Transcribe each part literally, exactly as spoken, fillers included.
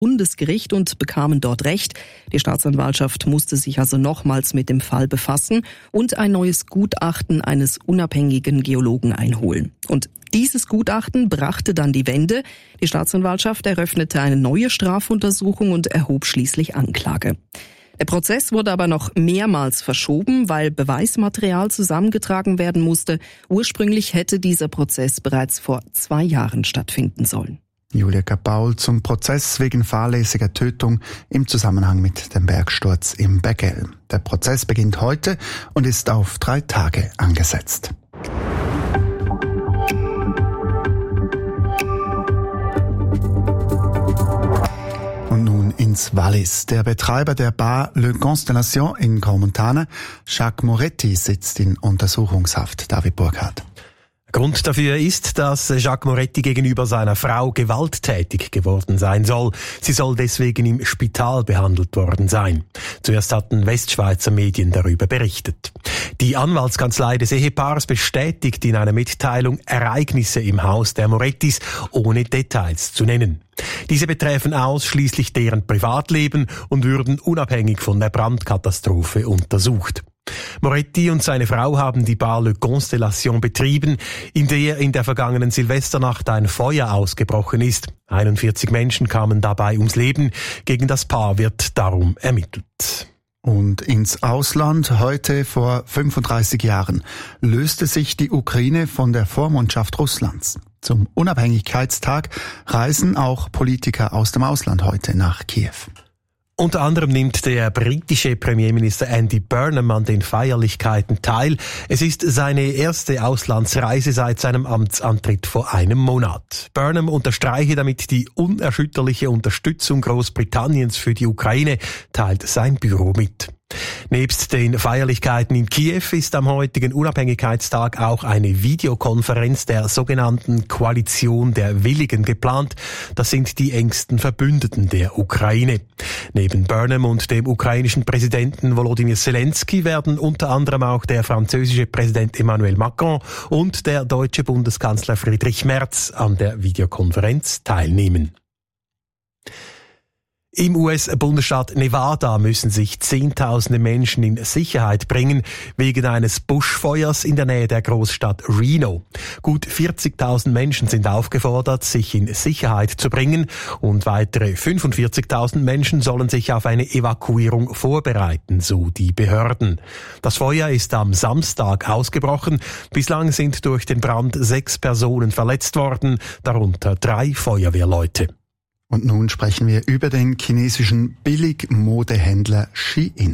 Bundesgericht und bekamen dort Recht. Die Staatsanwaltschaft musste sich also nochmals mit dem Fall befassen und ein neues Gutachten eines unabhängigen Geologen einholen. Und dieses Gutachten brachte dann die Wende. Die Staatsanwaltschaft eröffnete eine neue Strafuntersuchung und erhob schließlich Anklage. Der Prozess wurde aber noch mehrmals verschoben, weil Beweismaterial zusammengetragen werden musste. Ursprünglich hätte dieser Prozess bereits vor zwei Jahren stattfinden sollen. Julia Kapaul zum Prozess wegen fahrlässiger Tötung im Zusammenhang mit dem Bergsturz im Beggel. Der Prozess beginnt heute und ist auf drei Tage angesetzt. Und nun ins Wallis. Der Betreiber der Bar Le Constellation in Crans-Montana, Jacques Moretti, sitzt in Untersuchungshaft. David Burkhardt. Grund dafür ist, dass Jacques Moretti gegenüber seiner Frau gewalttätig geworden sein soll. Sie soll deswegen im Spital behandelt worden sein. Zuerst hatten Westschweizer Medien darüber berichtet. Die Anwaltskanzlei des Ehepaars bestätigt in einer Mitteilung Ereignisse im Haus der Morettis, ohne Details zu nennen. Diese betreffen ausschließlich deren Privatleben und würden unabhängig von der Brandkatastrophe untersucht. Moretti und seine Frau haben die Bar Le Constellation betrieben, in der in der vergangenen Silvesternacht ein Feuer ausgebrochen ist. einundvierzig Menschen kamen dabei ums Leben. Gegen das Paar wird darum ermittelt. Und ins Ausland. Heute vor fünfunddreißig Jahren löste sich die Ukraine von der Vormundschaft Russlands. Zum Unabhängigkeitstag reisen auch Politiker aus dem Ausland heute nach Kiew. Unter anderem nimmt der britische Premierminister Andy Burnham an den Feierlichkeiten teil. Es ist seine erste Auslandsreise seit seinem Amtsantritt vor einem Monat. Burnham unterstreiche damit die unerschütterliche Unterstützung Großbritanniens für die Ukraine, teilt sein Büro mit. Nebst den Feierlichkeiten in Kiew ist am heutigen Unabhängigkeitstag auch eine Videokonferenz der sogenannten Koalition der Willigen geplant. Das sind die engsten Verbündeten der Ukraine. Neben Burnham und dem ukrainischen Präsidenten Volodymyr Zelensky werden unter anderem auch der französische Präsident Emmanuel Macron und der deutsche Bundeskanzler Friedrich Merz an der Videokonferenz teilnehmen. Im U S-Bundesstaat Nevada müssen sich Zehntausende Menschen in Sicherheit bringen wegen eines Buschfeuers in der Nähe der Großstadt Reno. Gut vierzigtausend Menschen sind aufgefordert, sich in Sicherheit zu bringen und weitere fünfundvierzigtausend Menschen sollen sich auf eine Evakuierung vorbereiten, so die Behörden. Das Feuer ist am Samstag ausgebrochen. Bislang sind durch den Brand sechs Personen verletzt worden, darunter drei Feuerwehrleute. Und nun sprechen wir über den chinesischen Billigmodehändler Shein.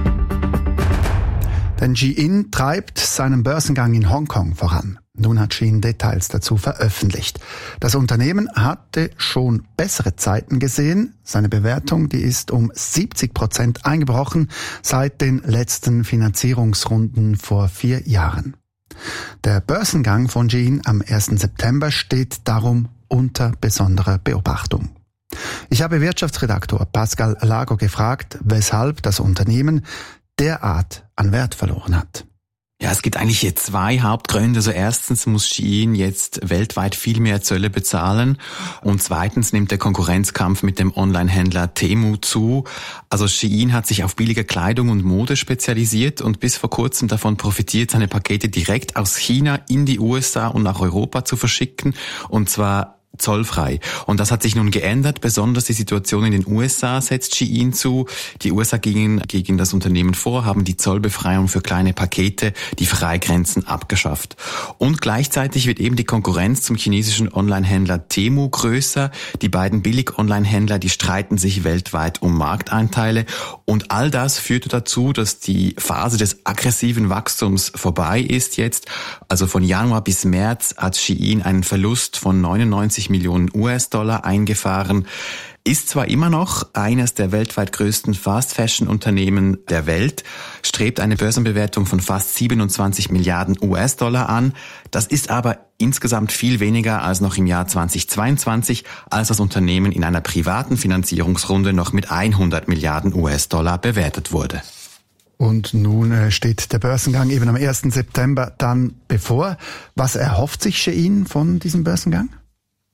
Denn Shein treibt seinen Börsengang in Hongkong voran. Nun hat Shein Details dazu veröffentlicht. Das Unternehmen hatte schon bessere Zeiten gesehen. Seine Bewertung, die ist um siebzig Prozent eingebrochen seit den letzten Finanzierungsrunden vor vier Jahren. Der Börsengang von Shein am ersten September steht darum unter besonderer Beobachtung. Ich habe Wirtschaftsredaktor Pascal Lago gefragt, weshalb das Unternehmen derart an Wert verloren hat. Ja, es gibt eigentlich hier zwei Hauptgründe. Also erstens muss Shein jetzt weltweit viel mehr Zölle bezahlen und zweitens nimmt der Konkurrenzkampf mit dem Online-Händler Temu zu. Also Shein hat sich auf billige Kleidung und Mode spezialisiert und bis vor kurzem davon profitiert, seine Pakete direkt aus China in die U S A und nach Europa zu verschicken, und zwar zollfrei. Und das hat sich nun geändert. Besonders die Situation in den U S A setzt Shein zu. Die U S A gingen gegen das Unternehmen vor, haben die Zollbefreiung für kleine Pakete, die Freigrenzen, abgeschafft. Und gleichzeitig wird eben die Konkurrenz zum chinesischen Online-Händler Temu größer. Die beiden Billig-Online-Händler, die streiten sich weltweit um Markteinteile. Und all das führte dazu, dass die Phase des aggressiven Wachstums vorbei ist jetzt. Also von Januar bis März hat Shein einen Verlust von neunundneunzig Millionen U S-Dollar eingefahren. Ist zwar immer noch eines der weltweit größten Fast-Fashion-Unternehmen der Welt, strebt eine Börsenbewertung von fast siebenundzwanzig Milliarden U S-Dollar an. Das ist aber insgesamt viel weniger als noch im Jahr zweitausendzweiundzwanzig, als das Unternehmen in einer privaten Finanzierungsrunde noch mit hundert Milliarden U S-Dollar bewertet wurde. Und nun steht der Börsengang eben am ersten September dann bevor. Was erhofft sich Shein von diesem Börsengang?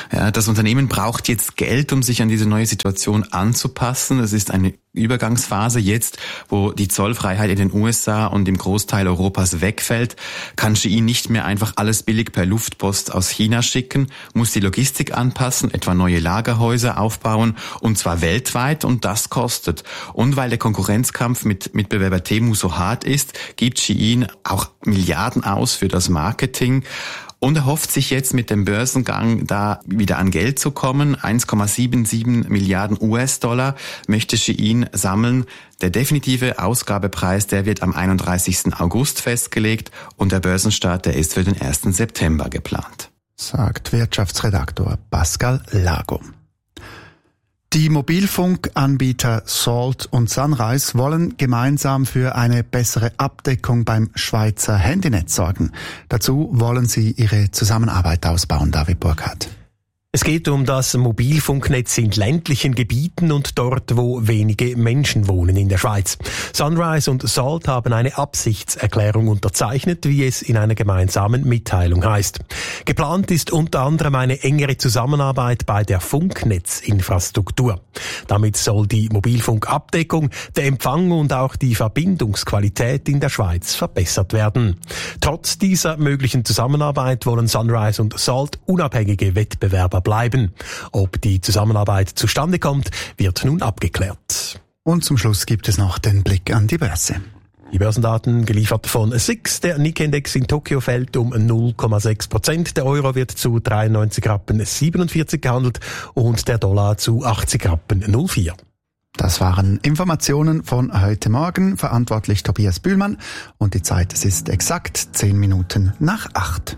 Ja, das Unternehmen braucht jetzt Geld, um sich an diese neue Situation anzupassen. Es ist eine Übergangsphase. Jetzt, wo die Zollfreiheit in den U S A und im Großteil Europas wegfällt, kann Shein nicht mehr einfach alles billig per Luftpost aus China schicken, muss die Logistik anpassen, etwa neue Lagerhäuser aufbauen, und zwar weltweit, und das kostet. Und weil der Konkurrenzkampf mit Mitbewerber Temu so hart ist, gibt Shein auch Milliarden aus für das Marketing und erhofft sich jetzt mit dem Börsengang da wieder an Geld zu kommen. eins Komma siebenundsiebzig Milliarden U S-Dollar möchte Shein sammeln. Der definitive Ausgabepreis, der wird am einunddreißigsten August festgelegt und der Börsenstart, der ist für den ersten September geplant. Sagt Wirtschaftsredaktor Pascal Lago. Die Mobilfunkanbieter Salt und Sunrise wollen gemeinsam für eine bessere Abdeckung beim Schweizer Handynetz sorgen. Dazu wollen sie ihre Zusammenarbeit ausbauen, David Burkhardt. Es geht um das Mobilfunknetz in ländlichen Gebieten und dort, wo wenige Menschen wohnen in der Schweiz. Sunrise und Salt haben eine Absichtserklärung unterzeichnet, wie es in einer gemeinsamen Mitteilung heißt. Geplant ist unter anderem eine engere Zusammenarbeit bei der Funknetzinfrastruktur. Damit soll die Mobilfunkabdeckung, der Empfang und auch die Verbindungsqualität in der Schweiz verbessert werden. Trotz dieser möglichen Zusammenarbeit wollen Sunrise und Salt unabhängige Wettbewerber bleiben. Ob die Zusammenarbeit zustande kommt, wird nun abgeklärt. Und zum Schluss gibt es noch den Blick an die Börse. Die Börsendaten geliefert von SIX. Der Nikkei-Index in Tokio fällt um null Komma sechs Prozent. Der Euro wird zu dreiundneunzig Rappen siebenundvierzig gehandelt und der Dollar zu achtzig Rappen null vier. Das waren Informationen von heute Morgen. Verantwortlich Tobias Bühlmann. Und die Zeit, es ist exakt zehn Minuten nach acht.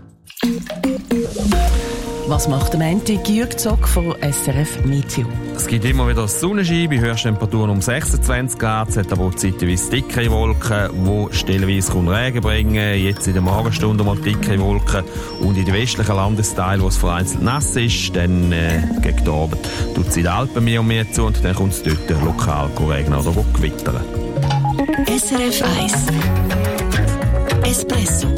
Was macht der Montag? Jürg Zock von S R F Meteo. Es gibt immer wieder Sonnenschein bei Höchsttemperaturen um sechsundzwanzig Grad. Es hat aber auch zeitweise dickere Wolken, die stellenweise Regen bringen. Jetzt in der Morgenstunde mal dickere Wolken. Und in den westlichen Landesteilen, wo es vereinzelt nass ist, dann äh, gegen den Abend tut es in den Alpen mehr und mehr zu und dann kommt es dort lokal regnen oder gewittern. S R F eins Espresso.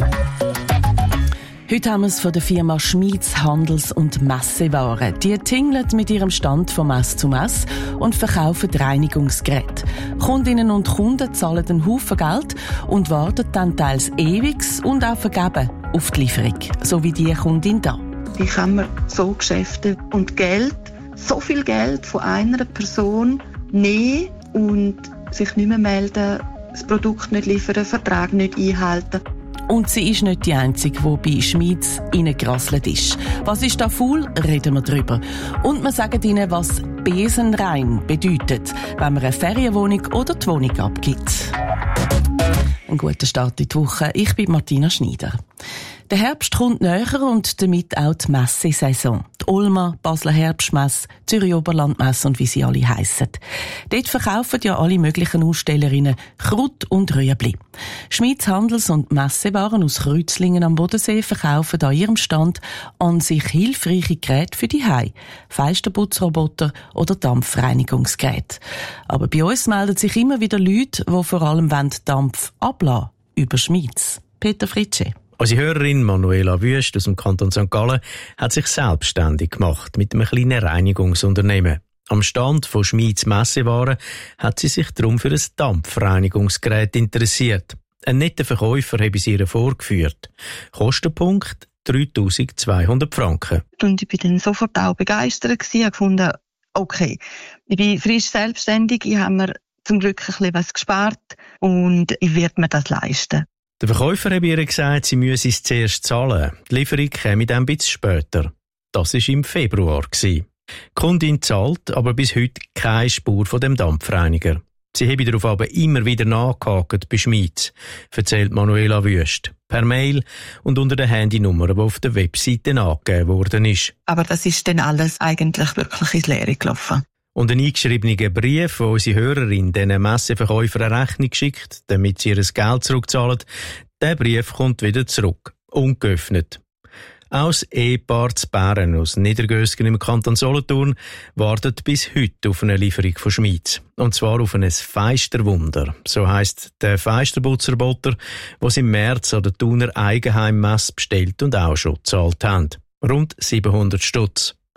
Heute haben wir es von der Firma Schmieds Handels- und Messewaren. Die tingelt mit ihrem Stand von Mess zu Mess und verkaufen Reinigungsgeräte. Kundinnen und Kunden zahlen einen Haufen Geld und warten dann teils ewig und auch vergeben auf die Lieferung. So wie die Kundin da. Wie kann man so Geschäfte und Geld, so viel Geld von einer Person nehmen und sich nicht mehr melden, das Produkt nicht liefern, den Vertrag nicht einhalten? Und sie ist nicht die Einzige, die bei Schmieds reingerasselt ist. Was ist da faul? Reden wir drüber. Und wir sagen Ihnen, was besenrein bedeutet, wenn man eine Ferienwohnung oder die Wohnung abgibt. Ein guter Start in die Woche. Ich bin Martina Schneider. Der Herbst kommt näher und damit auch die Messesaison. Die Ulma, Basler Herbstmesse, Zürich Oberlandmesse und wie sie alle heissen. Dort verkaufen ja alle möglichen Ausstellerinnen Kraut und Rüebli. Schmieds Handels- und Messewaren aus Kreuzlingen am Bodensee verkaufen an ihrem Stand an sich hilfreiche Geräte für die Hei, Fensterputzroboter oder Dampfreinigungsgeräte. Aber bei uns melden sich immer wieder Leute, die vor allem Dampf ablassen über Schmieds. Peter Fritsche. Unsere Hörerin Manuela Wüst aus dem Kanton Sankt Gallen hat sich selbstständig gemacht mit einem kleinen Reinigungsunternehmen. Am Stand von Schmieds Messewaren hat sie sich darum für ein Dampfreinigungsgerät interessiert. Ein netter Verkäufer habe sie ihr vorgeführt. Kostenpunkt dreitausendzweihundert Franken. Und ich war dann sofort auch begeistert gewesen, habe gefunden, okay, ich bin frisch selbstständig, ich habe mir zum Glück ein bisschen was gespart und ich werde mir das leisten. Der Verkäufer hat ihr gesagt, sie müsse es zuerst zahlen. Die Lieferung käme dann ein bisschen später. Das war im Februar. Die Kundin zahlt aber bis heute keine Spur von dem Dampfreiniger. Sie habe darauf aber immer wieder nachgehakt bei Schmieds, erzählt Manuela Wüst. Per Mail und unter der Handynummer, die auf der Webseite angegeben worden ist. Aber das ist dann alles eigentlich wirklich ins Leere gelaufen. Und ein eingeschriebener Brief, wo unsere Hörerin diesen Messeverkäufer eine Rechnung schickt, damit sie ihr Geld zurückzahlen, der Brief kommt wieder zurück, ungeöffnet. Auch das Ehepaar zu Bären aus Niedergösgen im Kanton Solothurn wartet bis heute auf eine Lieferung von Schmieds. Und zwar auf ein Feisterwunder. So heisst der Feisterputzroboter, den sie im März an der Thuner Eigenheimmesse bestellt und auch schon gezahlt haben. Rund siebenhundert Stutz.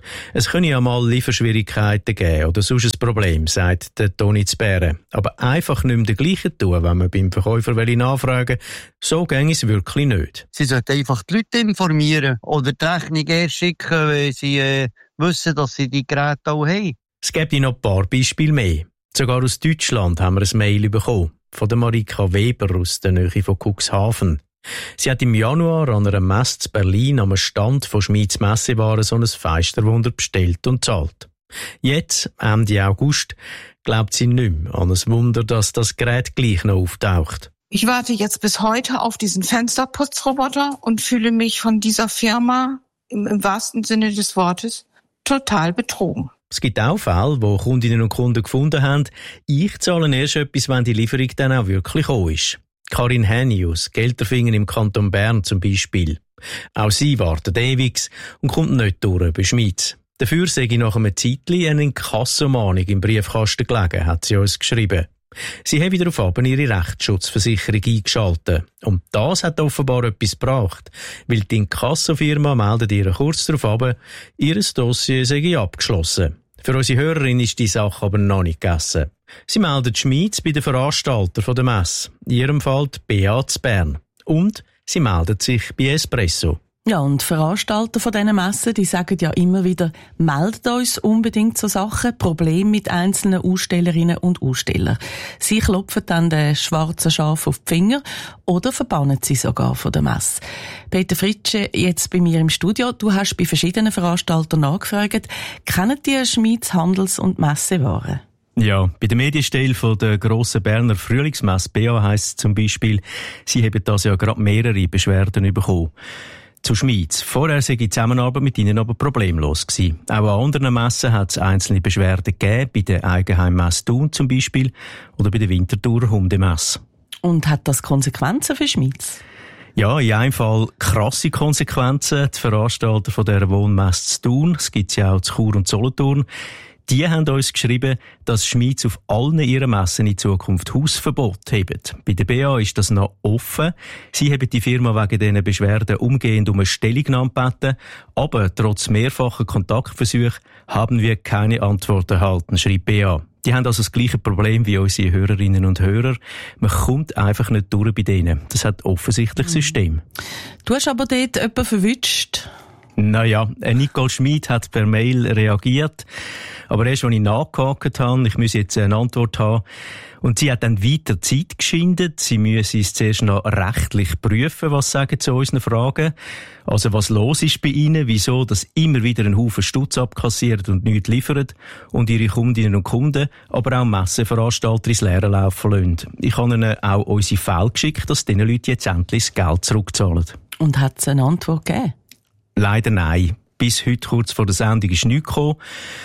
Es können ja mal Lieferschwierigkeiten geben oder sonst ein Problem, sagt der Toni Zbären. Aber einfach nicht mehr das Gleiche tun, wenn man beim Verkäufer nachfragen will, so ginge es wirklich nicht. Sie sollten einfach die Leute informieren oder die Rechnung erst schicken, wenn sie äh, wissen, dass sie die Geräte auch haben. Es gibt noch ein paar Beispiele mehr. Sogar aus Deutschland haben wir ein Mail bekommen. Von der Marika Weber aus der Nähe von Cuxhaven. Sie hat im Januar an einer Messe in Berlin am Stand von Schmieds Messewaren so ein Feisterwunder bestellt und zahlt. Jetzt, Ende August, glaubt sie nicht mehr an ein Wunder, dass das Gerät gleich noch auftaucht. Ich warte jetzt bis heute auf diesen Fensterputzroboter und fühle mich von dieser Firma, im, im wahrsten Sinne des Wortes, total betrogen. Es gibt auch Fälle, wo Kundinnen und Kunden gefunden haben, ich zahle erst etwas, wenn die Lieferung dann auch wirklich gekommen ist. Karin Hennius, Gelterfingen im Kanton Bern zum Beispiel. Auch sie wartet ewig und kommt nicht durch bei Schmieds. Dafür sei nach einem Zeitchen eine Inkassomahnung im Briefkasten gelegen, hat sie uns geschrieben. Sie haben daraufhin ihre Rechtsschutzversicherung eingeschaltet. Und das hat offenbar etwas gebracht, weil die Inkassofirma meldet ihr kurz darauf, ihr Dossier sei abgeschlossen. Für unsere Hörerin ist die Sache aber noch nicht gegessen. Sie meldet Schmieds bei den Veranstaltern der Messe, in ihrem Fall die B A zu Bern. Und sie meldet sich bei Espresso. Ja, und Veranstalter von diesen Messen, die sagen ja immer wieder, meldet uns unbedingt so Sachen, Probleme mit einzelnen Ausstellerinnen und Ausstellern. Sie klopfen dann den schwarzen Schaf auf die Finger oder verbannen sie sogar von der Messe. Peter Fritsche, jetzt bei mir im Studio. Du hast bei verschiedenen Veranstaltern nachgefragt. Kennen die Schmieds Handels- und Messewaren? Ja, bei der Medienstelle von der grossen Berner Frühlingsmesse B A heisst es zum Beispiel, sie haben das ja gerade mehrere Beschwerden bekommen. Zu Schmieds. Vorher sei die Zusammenarbeit mit ihnen aber problemlos gewesen. Auch an anderen Messen hat es einzelne Beschwerden gegeben, bei der Eigenheimmesse Thun zum Beispiel oder bei der Winterthurer Hundemesse. Und hat das Konsequenzen für Schmieds? Ja, in einem Fall krasse Konsequenzen. Die Veranstalter von dieser Wohnmesse zu Thun, es gibt ja auch zu Chur und Solothurn, die haben uns geschrieben, dass Schmieds auf allen ihren Messen in Zukunft Hausverbot haben. Bei der B A ist das noch offen. Sie haben die Firma wegen diesen Beschwerden umgehend um eine Stellungnahme gebeten, aber trotz mehrfacher Kontaktversuche haben wir keine Antwort erhalten, schreibt B A. Die haben also das gleiche Problem wie unsere Hörerinnen und Hörer. Man kommt einfach nicht durch bei denen. Das hat offensichtlich das System. Du hast aber dort jemanden verwünscht. Naja, Nicole Schmid hat per Mail reagiert. Aber erst, als ich nachgehakt habe, ich muss jetzt eine Antwort haben. Und sie hat dann weiter Zeit geschindet. Sie müsse es zuerst noch rechtlich prüfen, was sagen zu unseren Fragen. Also, was los ist bei ihnen, wieso, dass immer wieder ein Haufen Stutz abkassiert und nichts liefert und ihre Kundinnen und Kunden, aber auch Messeveranstalter ins Leere laufen lassen. Ich habe ihnen auch unsere Fälle geschickt, dass diesen Leuten jetzt endlich das Geld zurückzahlen. Und hat es eine Antwort gegeben? Leider nein. Bis heute kurz vor der Sendung ist nichts gekommen.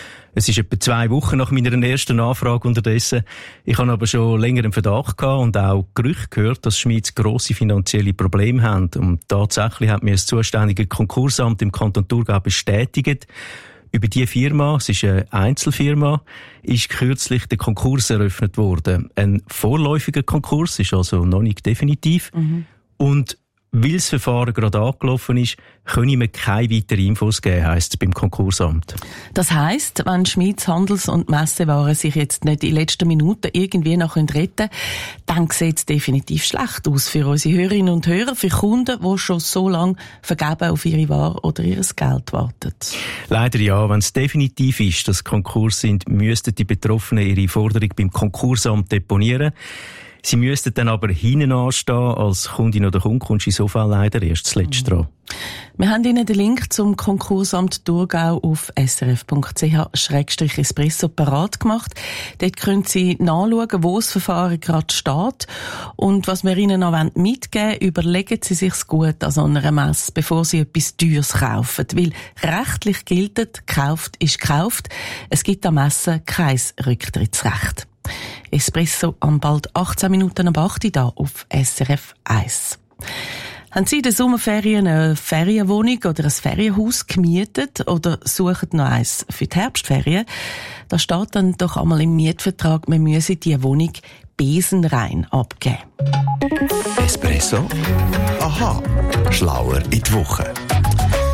Es ist etwa zwei Wochen nach meiner ersten Anfrage unterdessen. Ich habe aber schon länger einen Verdacht gehabt und auch Gerüchte gehört, dass Schmieds grosse finanzielle Probleme haben. Und tatsächlich hat mir das zuständige Konkursamt im Kanton Thurgau bestätigt, über diese Firma, es ist eine Einzelfirma, ist kürzlich der Konkurs eröffnet worden. Ein vorläufiger Konkurs, ist also noch nicht definitiv. Mhm. Und weil das Verfahren gerade angelaufen ist, können wir keine weiteren Infos geben, heisst es beim Konkursamt. Das heisst, wenn Schmieds Handels- und Messewaren sich jetzt nicht in letzten Minuten irgendwie noch retten können, dann sieht es definitiv schlecht aus für unsere Hörerinnen und Hörer, für Kunden, die schon so lange vergeben auf ihre Ware oder ihr Geld warten. Leider ja. Wenn es definitiv ist, dass Konkurs sind, müssten die Betroffenen ihre Forderung beim Konkursamt deponieren. Sie müssten dann aber hinten anstehen, als Kundin oder Kunde kommst du in so Fall leider erst zuletzt mhm. dran. Wir haben Ihnen den Link zum Konkursamt Thurgau auf s r f punkt c h schrägstrich espresso parat gemacht. Dort können Sie nachschauen, wo das Verfahren gerade steht. Und was wir Ihnen noch mitgeben wollen, überlegen Sie sich's gut an so einer Messe, bevor Sie etwas Teures kaufen. Weil rechtlich gilt, gekauft ist gekauft. Es gibt am Messen kein Rücktrittsrecht. Espresso am bald achtzehn Minuten ab acht da auf S R F eins. Haben Sie in den Sommerferien eine Ferienwohnung oder ein Ferienhaus gemietet oder suchen noch eins für die Herbstferien? Da steht dann doch einmal im Mietvertrag, man müsse die Wohnung besenrein abgeben. Espresso? Aha, schlauer in die Woche.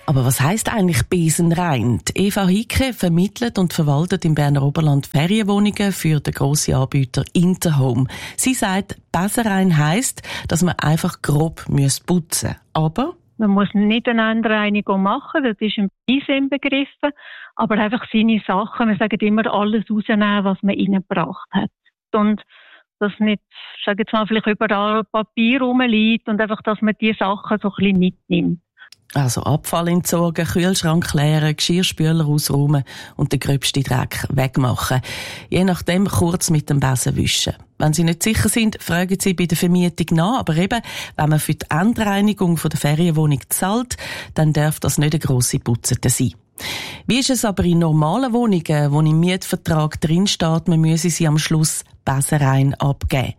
Aber was heisst eigentlich besenrein? Die Eva Hicke vermittelt und verwaltet im Berner Oberland Ferienwohnungen für den grossen Anbieter Interhome. Sie sagt, besenrein heisst, dass man einfach grob putzen muss. Aber man muss nicht eine Endreinigung machen, das ist ein Preis inbegriffen, aber einfach seine Sachen, wir sagen immer, alles rausnehmen, was man reingebracht hat. Und dass nicht, ich sage jetzt mal, vielleicht überall Papier rumliegt und einfach, dass man die Sachen so ein bisschen mitnimmt. Also Abfall entsorgen, Kühlschrank leeren, Geschirrspüler ausräumen und den gröbsten Dreck wegmachen. Je nachdem kurz mit dem Besen wischen. Wenn Sie nicht sicher sind, fragen Sie bei der Vermietung nach. Aber eben, wenn man für die Endreinigung der Ferienwohnung zahlt, dann darf das nicht eine grosse Putzete sein. Wie ist es aber in normalen Wohnungen, wo im Mietvertrag drinsteht, man müsse sie am Schluss besenrein abgeben?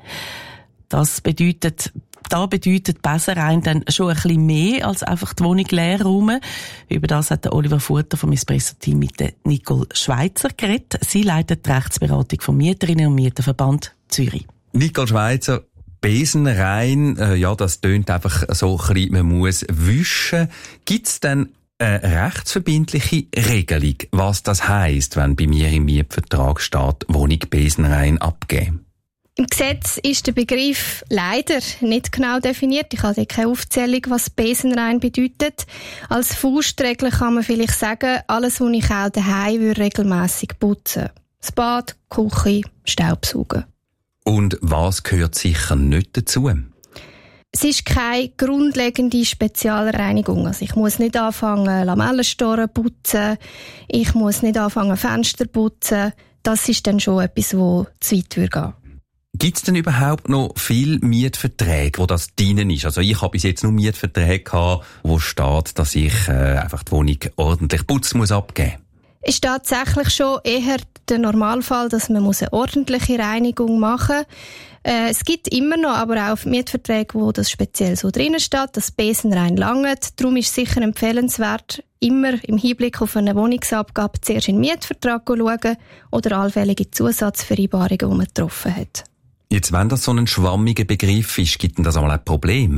Das bedeutet, da bedeutet besenrein dann schon ein bisschen mehr als einfach die Wohnung leer räumen. Über das hat der Oliver Futter vom Espresso-Team mit der Nicole Schweizer geredet. Sie leitet die Rechtsberatung vom Mieterinnen- und Mieterverband Zürich. Nicole Schweizer, besenrein, äh, ja, das tönt einfach so ein bisschen, man muss wischen. Gibt's denn eine rechtsverbindliche Regelung, was das heisst, wenn bei mir im Mietvertrag steht, Wohnung besenrein abgeben? Im Gesetz ist der Begriff leider nicht genau definiert. Ich habe keine Aufzählung, was besenrein bedeutet. Als Faustregel kann man vielleicht sagen, alles, was ich auch daheim würde, regelmässig putzen. Das Bad, die Küche, Staubsaugen. Und was gehört sicher nicht dazu? Es ist keine grundlegende Spezialreinigung. Also ich muss nicht anfangen, Lamellenstoren putzen. Ich muss nicht anfangen, Fenster putzen. Das ist dann schon etwas, wo zu weit würde gehen. Gibt es denn überhaupt noch viele Mietverträge, wo das drin ist? Also ich habe bis jetzt nur Mietverträge gehabt, wo steht, dass ich äh, einfach die Wohnung ordentlich putzen muss abgeben. Ist tatsächlich schon eher der Normalfall, dass man eine ordentliche Reinigung machen muss. Äh, es gibt immer noch aber auch Mietverträge, wo das speziell so drinnen steht, dass besenrein langt. Darum ist es sicher empfehlenswert, immer im Hinblick auf eine Wohnungsabgabe zuerst in den Mietvertrag schauen oder allfällige Zusatzvereinbarungen, die man getroffen hat. Jetzt, wenn das so ein schwammiger Begriff ist, gibt denn das einmal ein Problem?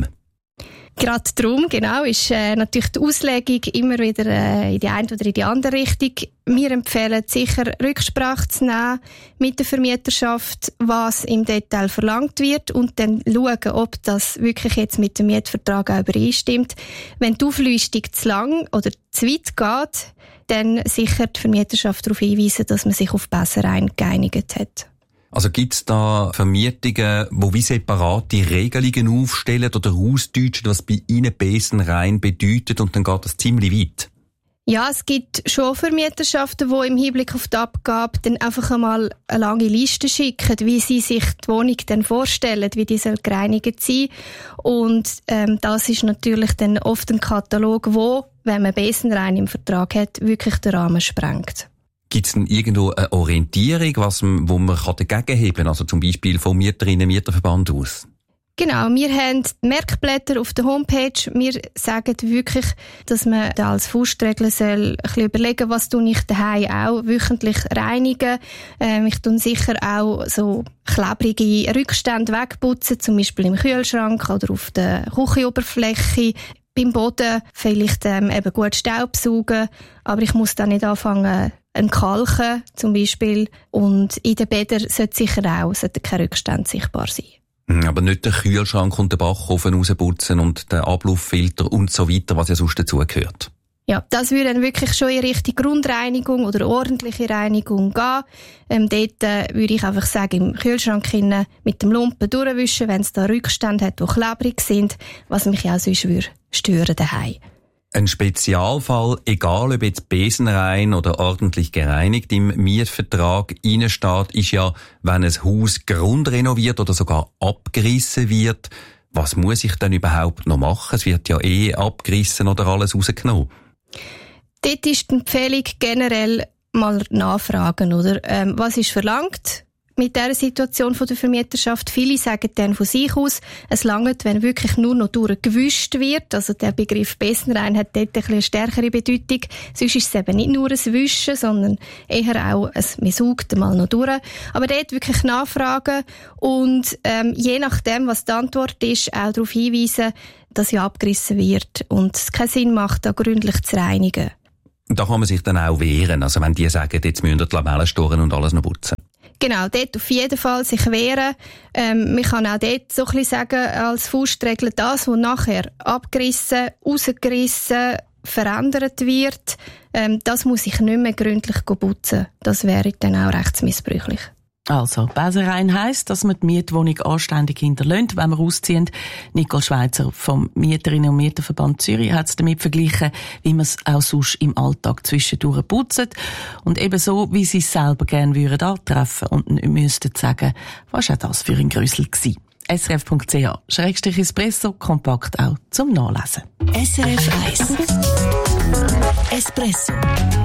Gerade darum, genau, ist äh, natürlich die Auslegung immer wieder äh, in die eine oder in die andere Richtung. Wir empfehlen sicher, Rücksprache zu nehmen mit der Vermieterschaft, was im Detail verlangt wird und dann schauen, ob das wirklich jetzt mit dem Mietvertrag auch übereinstimmt. Wenn die Auflistung zu lang oder zu weit geht, dann sicher die Vermieterschaft darauf hinweisen, dass man sich auf besenrein geeinigt hat. Also gibt's da Vermietungen, die wie separate Regelungen aufstellen oder ausdeutschen, was bei ihnen besenrein bedeutet und dann geht das ziemlich weit? Ja, es gibt schon Vermieterschaften, die im Hinblick auf die Abgabe dann einfach einmal eine lange Liste schicken, wie sie sich die Wohnung dann vorstellen, wie die soll gereinigt sein. Und ähm, das ist natürlich dann oft ein Katalog, wo, wenn man besenrein im Vertrag hat, wirklich den Rahmen sprengt. Gibt es denn irgendwo eine Orientierung, was, wo man dagegen heben kann? Also zum Beispiel vom Mieterinnen- und Mieterverband aus? Genau, wir haben Merkblätter auf der Homepage. Wir sagen wirklich, dass man da als Faustregel soll ein bisschen überlegen, was tue ich daheim auch wöchentlich reinigen. Ähm, ich tue sicher auch so klebrige Rückstände wegputzen, zum Beispiel im Kühlschrank oder auf der Küchenoberfläche. Beim Boden vielleicht ähm, eben gut Staubsaugen, aber ich muss dann nicht anfangen, ein Kalken zum Beispiel. Und in den Bädern sollte sicher auch sollte kein Rückstand sichtbar sein. Aber nicht den Kühlschrank und den Backofen rausputzen und den Ablauffilter und so weiter, was ja sonst dazugehört. Ja, das würde dann wirklich schon in Richtung Grundreinigung oder ordentliche Reinigung gehen. Ähm, dort äh, würde ich einfach sagen, im Kühlschrank hinein mit dem Lumpen durchwischen, wenn es da Rückstände hat, die klebrig sind, was mich ja auch sonst würde stören daheim. Ein Spezialfall, egal ob jetzt besenrein oder ordentlich gereinigt im Mietvertrag reinsteht, ist ja, wenn ein Haus grundrenoviert oder sogar abgerissen wird. Was muss ich denn überhaupt noch machen? Es wird ja eh abgerissen oder alles rausgenommen. Dort ist die Empfehlung generell mal nachfragen, oder? Ähm, was ist verlangt mit dieser Situation von der Vermieterschaft? Viele sagen dann von sich aus, es langt, wenn wirklich nur noch durchgewischt wird. Also der Begriff besenrein hat dort ein bisschen eine stärkere Bedeutung. Sonst ist es eben nicht nur ein Wischen, sondern eher auch ein, man saugt mal noch durch. Aber dort wirklich nachfragen und ähm, je nachdem, was die Antwort ist, auch darauf hinweisen, das ja abgerissen wird und es keinen Sinn macht, da gründlich zu reinigen. Da kann man sich dann auch wehren, also wenn die sagen, jetzt müssen die Lamellen storen und alles noch putzen. Genau, dort auf jeden Fall sich wehren. Ähm, man kann auch dort so ein bisschen sagen, als Faustregel, das, was nachher abgerissen, rausgerissen, verändert wird, ähm, das muss ich nicht mehr gründlich putzen. Das wäre dann auch rechtsmissbräuchlich. Also, Besenrein heisst, dass man die Mietwohnung anständig hinterlässt, wenn man ausziehen. Nicole Schweizer vom Mieterinnen- und Mieterverband Zürich hat es damit verglichen, wie man es auch sonst im Alltag zwischendurch putzt. Und eben so, wie sie es selber gerne würden antreffen und nicht müssten sagen, was war das für ein Grüssel gewesen. S R F Punkt C H Schrägstrich Espresso, kompakt auch zum Nachlesen. S R F eins Espresso.